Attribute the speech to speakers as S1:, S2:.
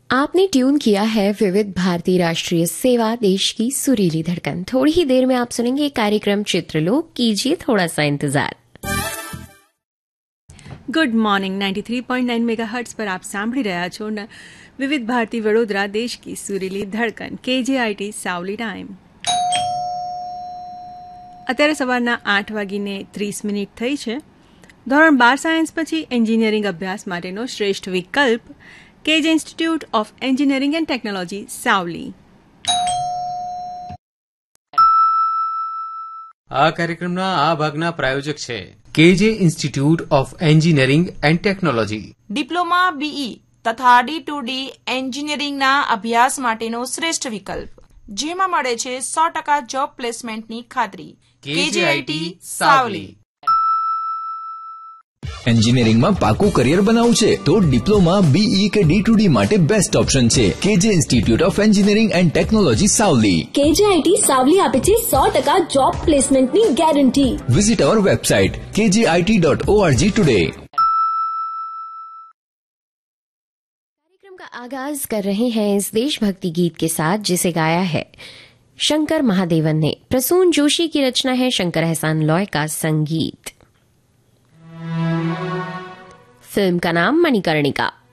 S1: आपने ट्यून किया है विविध भारती राष्ट्रीय सेवा, देश की सुरीली धड़कन। थोड़ी ही देर में आप सुनेंगे कार्यक्रम चित्रलोक, कीजिए थोड़ा सा इंतजार।
S2: ગુડ મોર્નિંગ 93.9 મેગાહર્ટ્ઝ પર આપ સાંભળી રહ્યા છો વિવિધ ભારતી વડોદરા, દેશ કી સુરીલી ધડકન, KJIT સાવલી ટાઈમ। અત્યારે સવારના 8:30 થઈ છે। ધોરણ 12 સાયન્સ પછી એન્જિનિયરિંગ અભ્યાસ માટેનો શ્રેષ્ઠ વિકલ્પ KJ institute of engineering and technology Savli.
S3: આ કાર્યક્રમના આ ભાગના પ્રાયોજક છે KJ institute of engineering and technology.
S4: Diploma BE તથા D2D એન્જિનિયરિંગના અભ્યાસ માટેનો શ્રેષ્ઠ વિકલ્પ, જેમાં મળે છે 100% જોબ પ્લેસમેન્ટની ખાતરી। KJIT સાવલી।
S5: એન્જિનિયરિંગમાં પાકું કરિયર બનાવવું છે તો ડિપ્લોમા BE કે D2D માટે બેસ્ટ ઓપ્શન છે KJ institute of engineering and technology Savli.
S6: KJIT Savli આપે છે 100% જોબ પ્લેસમેન્ટની ગેરંટી।
S5: વિઝિટ અવર વેબસાઇટ kjit.org टुडे।
S1: कार्यक्रम का आगाज कर रहे हैं इस देशभक्ति गीत के साथ, जिसे गाया है शंकर महादेवन ने। प्रसून जोशी की रचना है, शंकर एहसान लॉय का संगीत। फिल्म का नाम मणिकर्णिका।